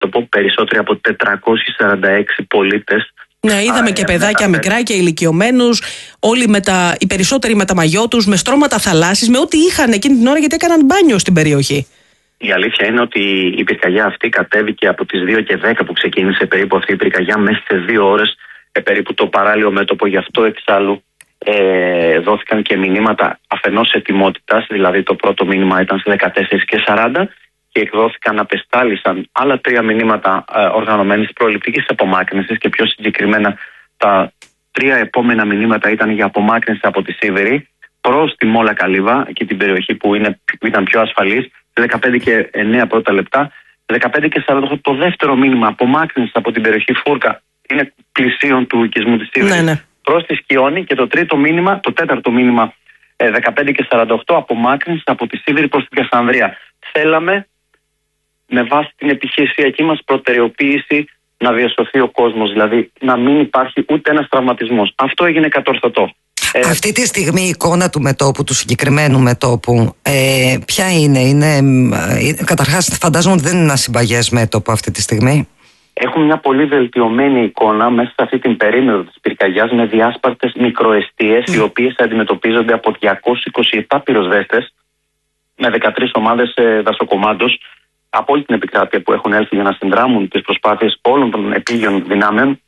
το πω, περισσότεροι από 446 πολίτες. Ναι, είδαμε και παιδάκια μικρά και ηλικιωμένους, οι περισσότεροι με τα μαγιό τους, με στρώματα θαλάσσης, με ό,τι είχαν εκείνη την ώρα, γιατί έκαναν μπάνιο στην περιοχή. Η αλήθεια είναι ότι η πυρκαγιά αυτή κατέβηκε από τις 2:10 που ξεκίνησε περίπου αυτή η πυρκαγιά, μέσα σε 2 ώρες περίπου το παράλιο μέτωπο. Γι' αυτό εξάλλου δόθηκαν και μηνύματα αφενός ετοιμότητας, δηλαδή το πρώτο μήνυμα ήταν στις 14:40 και εκδόθηκαν, απεστάλησαν άλλα 3 μηνύματα οργανωμένης προληπτικής απομάκρυνσης, και πιο συγκεκριμένα τα 3 επόμενα μηνύματα ήταν για απομάκρυνση από τη Σίβηρη προς τη Μόλα Καλύβα, εκεί την περιοχή που ήταν πιο ασφαλής, 15:09 πρώτα λεπτά. 15:48 το δεύτερο μήνυμα απομάκρυνση από την περιοχή Φούρκα, είναι πλησίον του οικισμού της Σίβηρης, προς τη Σκιώνη, και το τέταρτο μήνυμα 15:48 απομάκρυνση από τη Σίβηρη προς την Κασανδρία. Θέλαμε, με βάση την επιχειρησιακή μας προτεραιοποίηση, να διασωθεί ο κόσμος, δηλαδή να μην υπάρχει ούτε ένας τραυματισμός. Αυτό έγινε κατορθωτό. Αυτή τη στιγμή η εικόνα του μετώπου, του συγκεκριμένου μετώπου, ποια είναι? Καταρχάς, φαντάζομαι ότι δεν είναι ένα συμπαγές μέτωπο αυτή τη στιγμή. Έχουμε μια πολύ βελτιωμένη εικόνα μέσα σε αυτή την περίμετρο της πυρκαγιάς, με διάσπαρτες μικροεστίες, οι οποίες αντιμετωπίζονται από 227 πυροσβέστες με 13 ομάδες δασοκομάντος από όλη την επικράτεια, που έχουν έλθει για να συνδράμουν τις προσπάθειες όλων των επίγειων δυνάμεων.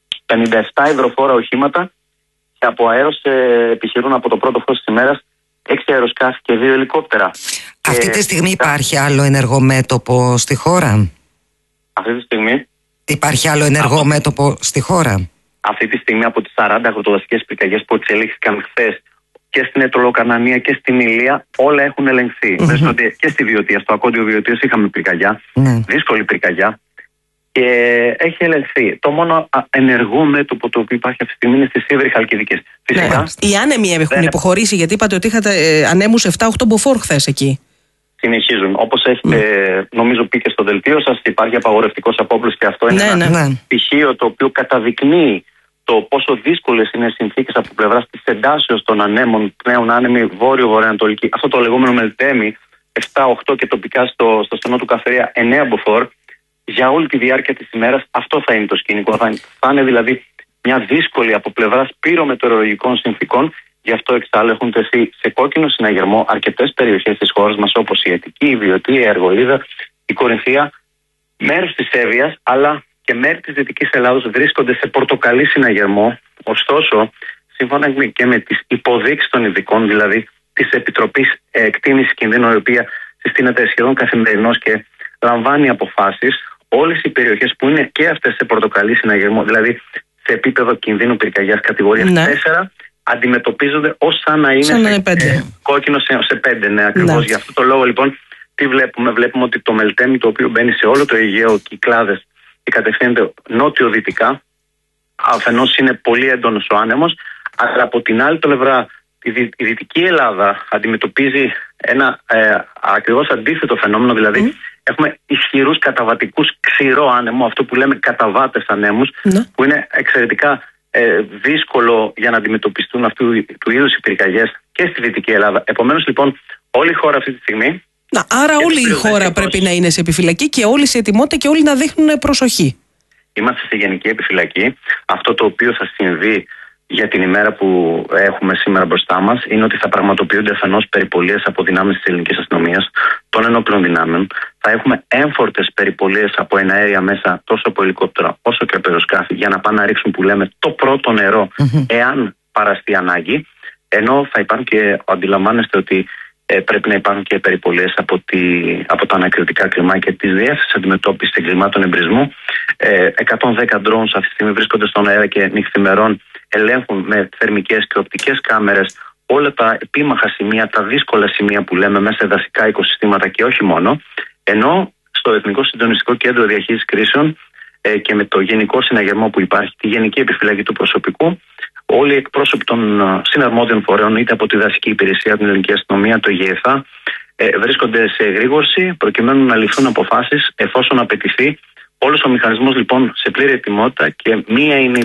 57 υδροφόρα οχήματα και από αέρος επιχειρούν από το πρώτο φως της ημέρας 6 αεροσκάφη και 2 ελικόπτερα. Αυτή τη στιγμή υπάρχει άλλο ενεργό μέτωπο στη χώρα? Αυτή τη στιγμή υπάρχει άλλο ενεργό μέτωπο στη χώρα? Αυτή τη στιγμή, από τις 40 αγροτοδασικές πυρκαγιές που εξελίχθηκαν χθες και στην Ετωλοκανανία και στην Ηλία, όλα έχουν ελεγχθεί. Και στη Βιωτία, στο Ακόντιο Βιωτίας, είχαμε πυρκαγιά, δύσκολη πυρκαγιά, και έχει ελεγχθεί. Το μόνο ενεργό μέτωπο το οποίο υπάρχει αυτή τη στιγμή είναι στη Σίβηρη Χαλκιδικής. Φυσικά, οι άνεμοι έχουν υποχωρήσει, γιατί είπατε ότι είχατε ανέμους 7-8 μποφόρ χθες εκεί. Συνεχίζουν. Όπως έχετε νομίζω πει και στο δελτίο σας, υπάρχει απαγορευτικός απόπλωσης, και αυτό είναι ένα στοιχείο το οποίο καταδεικνύει το πόσο δύσκολες είναι οι συνθήκες από πλευράς της εντάσεως των ανέμων, πλέον άνεμοι βόρειο-βορειοανατολική. Αυτό το λεγόμενο μελτέμι, 7-8 και τοπικά στο στενό του Καφερία 9 μποφόρ, για όλη τη διάρκεια της ημέρας αυτό θα είναι το σκηνικό. Θα είναι δηλαδή μια δύσκολη από πλευράς πυρομετεωρολογικών συνθήκων. Γι' αυτό εξάλλου έχουν τεθεί σε κόκκινο συναγερμό αρκετές περιοχές της χώρας μας, όπως η Αττική, η Βιωτία, η Αργολίδα, η Κορινθία, μέρος της Εύβοιας, αλλά και μέρη της Δυτικής Ελλάδος βρίσκονται σε πορτοκαλί συναγερμό. Ωστόσο, σύμφωνα και με τις υποδείξεις των ειδικών, δηλαδή της Επιτροπής Εκτίμησης Κινδύνου, η οποία συστήνεται σχεδόν καθημερινώς και λαμβάνει αποφάσεις, όλες οι περιοχές που είναι και αυτές σε πορτοκαλί συναγερμό, δηλαδή σε επίπεδο κινδύνου πυρκαγιάς κατηγορίας 4, αντιμετωπίζονται ως σαν να είναι κόκκινο σε 5. Ναι, ακριβώς. Γι' αυτό το λόγο λοιπόν τι βλέπουμε? Βλέπουμε ότι το μελτέμι, το οποίο μπαίνει σε όλο το Αιγαίο Κυκλάδες και κατευθύνεται νότιο-δυτικά, αφενός είναι πολύ έντονος ο άνεμος, αλλά από την άλλη πλευρά η Δυτική Ελλάδα αντιμετωπίζει ένα ακριβώς αντίθετο φαινόμενο, δηλαδή έχουμε ισχυρούς καταβατικούς ξηρό άνεμο, αυτό που λέμε καταβάτες ανέμους, που είναι εξαιρετικά δύσκολο για να αντιμετωπιστούν αυτού του είδους οι πυρκαγιές και στη Δυτική Ελλάδα. Επομένως λοιπόν όλη η χώρα αυτή τη στιγμή... άρα όλη η χώρα πρέπει να είναι σε επιφυλακή και όλοι σε ετοιμότητα και όλοι να δείχνουν προσοχή. Είμαστε σε γενική επιφυλακή. Αυτό το οποίο θα συμβεί για την ημέρα που έχουμε σήμερα μπροστά μας είναι ότι θα πραγματοποιούνται αφενός περιπολίες από δυνάμεις της ελληνικής αστυνομίας, των ενόπλων δυνάμεων. Θα έχουμε έμφορτες περιπολίες από εναέρια μέσα, τόσο από ελικόπτερα όσο και από αεροσκάφη, για να πάνε να ρίξουν, που λέμε, το πρώτο νερό, εάν παραστεί ανάγκη. Ενώ θα υπάρχουν και, αντιλαμβάνεστε ότι πρέπει να υπάρχουν και περιπολίες από τα ανακριτικά κλιμάκια της Διεύθυνσης Αντιμετώπισης Εγκλημάτων Εμπρισμού. 110 drones αυτή τη στιγμή βρίσκονται στον αέρα και νυχθημερών ελέγχουν με θερμικές και οπτικές κάμερες όλα τα επίμαχα σημεία, τα δύσκολα σημεία που λέμε μέσα σε δασικά οικοσυστήματα και όχι μόνο. Ενώ στο Εθνικό Συντονιστικό Κέντρο Διαχείρισης Κρίσεων και με το γενικό συναγερμό που υπάρχει, τη γενική επιφυλακή του προσωπικού, όλοι οι εκπρόσωποι των συναρμόδιων φορέων, είτε από τη δασική υπηρεσία, την ελληνική αστυνομία, το ΓΕΘΑ, βρίσκονται σε εγρήγορση προκειμένου να ληφθούν αποφάσεις εφόσον απαιτηθεί. Όλος ο μηχανισμός λοιπόν σε πλήρη ετοιμότητα, και μία είναι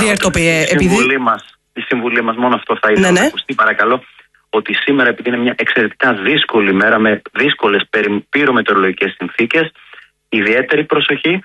η συμβουλή μας, μόνο αυτό θα ήθελα να ακουστεί, παρακαλώ, ότι σήμερα, επειδή είναι μια εξαιρετικά δύσκολη μέρα με δύσκολες πυρομετεωρολογικές συνθήκες, ιδιαίτερη προσοχή